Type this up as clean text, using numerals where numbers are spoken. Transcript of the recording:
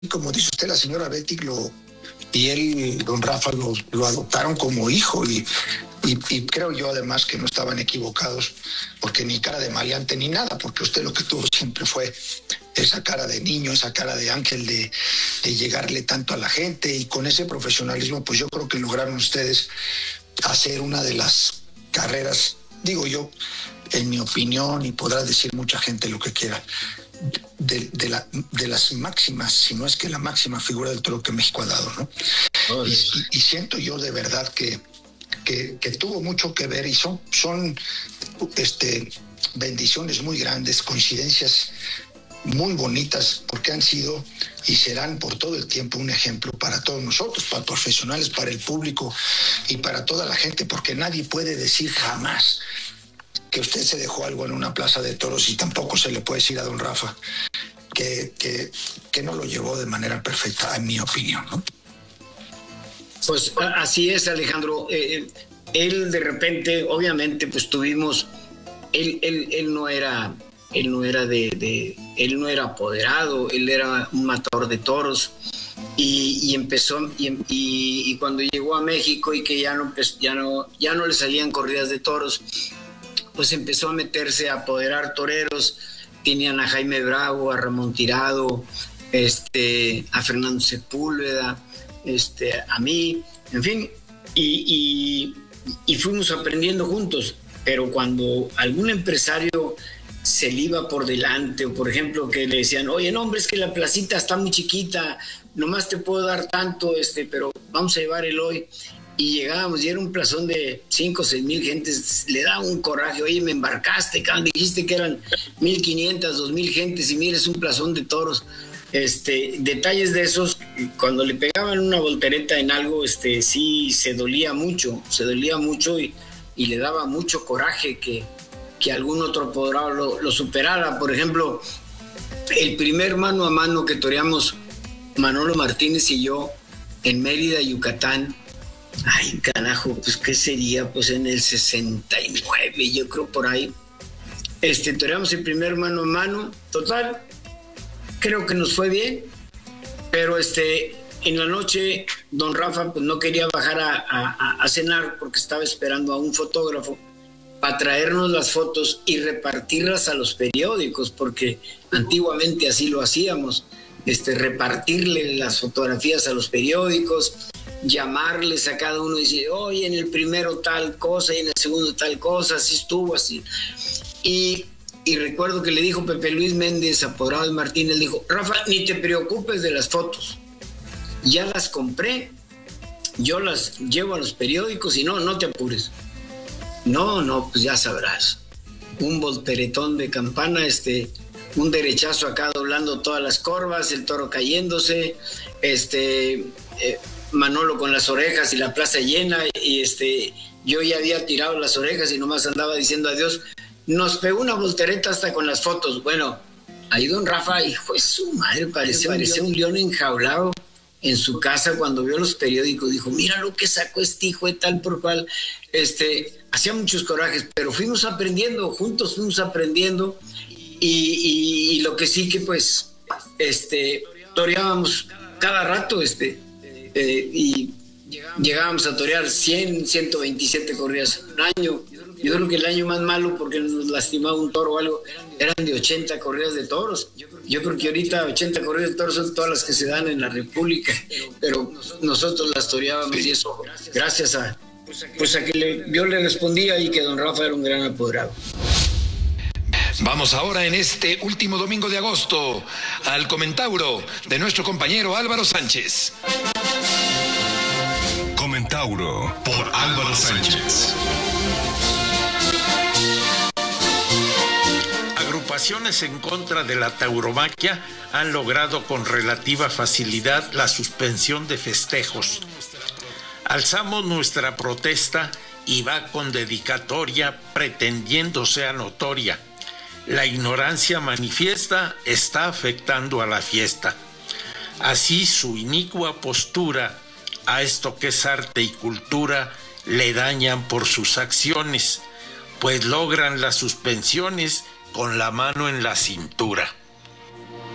como dice usted, la señora Betty y él, don Rafa, lo adoptaron como hijo y creo yo además que no estaban equivocados, porque ni cara de maleante ni nada, porque usted lo que tuvo siempre fue esa cara de niño, esa cara de ángel de llegarle tanto a la gente, y con ese profesionalismo pues yo creo que lograron ustedes hacer una de las carreras, digo yo, en mi opinión, y podrá decir mucha gente lo que quiera, de las máximas, si no es que la máxima figura del toro que México ha dado, ¿no? Y siento yo de verdad que tuvo mucho que ver, y son bendiciones muy grandes, coincidencias muy bonitas, porque han sido y serán por todo el tiempo un ejemplo para todos nosotros, para profesionales, para el público y para toda la gente, porque nadie puede decir jamás que usted se dejó algo en una plaza de toros, y tampoco se le puede decir a don Rafa que no lo llevó de manera perfecta, en mi opinión, ¿no? Pues así es, Alejandro. Él de repente, obviamente, pues tuvimos, él no era apoderado, él era un matador de toros, y empezó, y cuando llegó a México y que ya no le salían corridas de toros, pues empezó a meterse a apoderar toreros. Tenían a Jaime Bravo, a Ramón Tirado, a Fernando Sepúlveda, a mí, en fin, y fuimos aprendiendo juntos. Pero cuando algún empresario se le iba por delante, o por ejemplo que le decían, oye, no, hombre, es que la placita está muy chiquita, nomás te puedo dar tanto, pero vamos a llevar el hoy. Y llegábamos y era un plazón de 5 o 6 mil gentes, le daba un coraje, oye, me embarcaste, cabrón, dijiste que eran 1,500, 2,000 gentes, y mira, es un plazón de toros. Detalles de esos, cuando le pegaban una voltereta en algo, sí se dolía mucho, y le daba mucho coraje que algún otro apoderado lo superara. Por ejemplo, el primer mano a mano que toreamos Manolo Martínez y yo en Mérida, Yucatán, ay, carajo, pues ¿qué sería? Pues en el 69, yo creo, por ahí. Toreamos el primer mano a mano, total, creo que nos fue bien, pero en la noche don Rafa pues no quería bajar a cenar, porque estaba esperando a un fotógrafo para traernos las fotos y repartirlas a los periódicos, porque antiguamente así lo hacíamos, repartirle las fotografías a los periódicos, llamarles a cada uno y decir, oye, en el primero tal cosa y en el segundo tal cosa, así estuvo, así. Y recuerdo que le dijo Pepe Luis Méndez, apodado de Martínez, le dijo, Rafa, ni te preocupes de las fotos, ya las compré, yo las llevo a los periódicos y no te apures. No, pues ya sabrás, un volteretón de campana, un derechazo acá doblando todas las corvas, el toro cayéndose, Manolo con las orejas y la plaza llena, y yo ya había tirado las orejas y nomás andaba diciendo adiós. Nos pegó una voltereta hasta con las fotos. Bueno, ahí don Rafa, hijo de su madre, parecía un león enjaulado en su casa. Cuando vio los periódicos dijo, mira lo que sacó este hijo de tal por cual. Hacía muchos corajes, pero fuimos aprendiendo, juntos fuimos aprendiendo, y lo que sí que pues toreábamos cada rato, y llegábamos a torear 100, 127 corridas en un año. Yo creo que el año más malo, porque nos lastimaba un toro o algo, eran de 80 corridas de toros. Yo creo que ahorita 80 corridas de toros son todas las que se dan en la República, pero nosotros las toreábamos, y eso gracias a que yo le respondía, y que don Rafa era un gran apoderado. Vamos ahora, en este último domingo de agosto, al Comentauro de nuestro compañero Álvaro Sánchez. Comentauro por Álvaro Sánchez. Agrupaciones en contra de la tauromaquia han logrado con relativa facilidad la suspensión de festejos. Alzamos nuestra protesta y va con dedicatoria pretendiendo sea notoria. La ignorancia manifiesta está afectando a la fiesta. Así su inicua postura a esto que es arte y cultura le dañan por sus acciones, pues logran las suspensiones con la mano en la cintura.